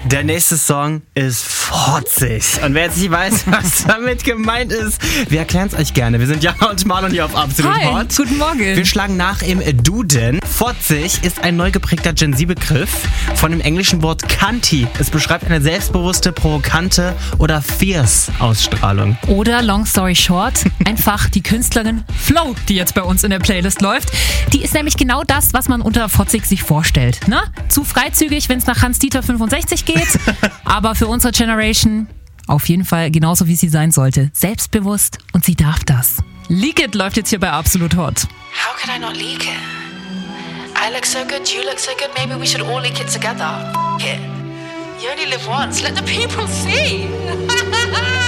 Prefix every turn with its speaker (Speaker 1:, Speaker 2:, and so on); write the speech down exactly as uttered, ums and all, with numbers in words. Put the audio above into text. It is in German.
Speaker 1: Der nächste Song ist fotzig. Und wer jetzt nicht weiß, was damit gemeint ist, wir erklären es euch gerne. Wir sind Jana und Marlon hier auf Absolut
Speaker 2: Hi,
Speaker 1: Hot.
Speaker 2: guten Morgen.
Speaker 1: Wir schlagen nach im Duden. Fotzig ist ein neu geprägter Gen Z-Begriff von dem englischen Wort Cunty. Es beschreibt eine selbstbewusste, provokante oder fierce Ausstrahlung.
Speaker 2: Oder, long story short, einfach die Künstlerin Flo, die jetzt bei uns in der Playlist läuft. Die ist nämlich genau das, was man unter fotzig sich vorstellt. Ne? Zu freizügig, wenn es nach Hans-Dieter fünfundsechzig geht. Aber für unsere Generation auf jeden Fall genauso, wie sie sein sollte. Selbstbewusst und sie darf das. Leak It läuft jetzt hier bei Absolut Hot.
Speaker 3: How could I not leak it? I look so good, you look so good, maybe we should all leak it together. F- it. You only live once, let the people see.